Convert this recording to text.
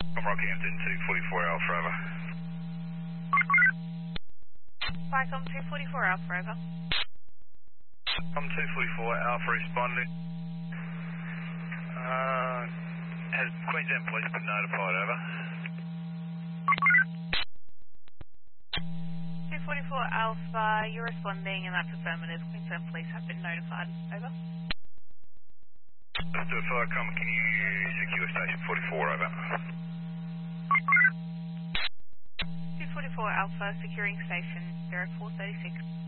I'm Rockhampton 244 Alpha, over. Vicom 244 Alpha, over. I'm 244 Alpha responding. Has Queensland Police been notified, over? 244 Alpha, you're responding and that's affirmative. Queensland Police have been notified, over. Let's do a fire comment. Can you secure station 44, over? 244 Alpha, securing station 0436.